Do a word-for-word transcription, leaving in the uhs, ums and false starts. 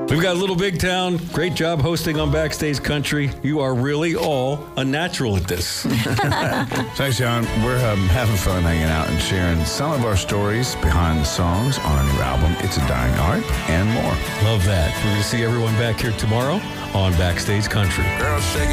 We've got Little Big Town. Great job hosting on Backstage Country. You are really all a natural at this. Thanks, John. We're um, having fun hanging out and sharing some of our stories behind the songs on our new album, It's a Dying Art, and more. Love that. We're going to see everyone back here tomorrow on Backstage Country. Girl, shake